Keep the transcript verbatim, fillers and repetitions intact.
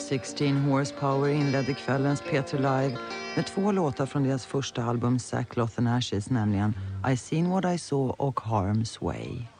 sexton Horsepower inledde kvällens P tre Live med två låtar från deras första album Sackcloth and Ashes, nämligen I Seen What I Saw och Harm's Way.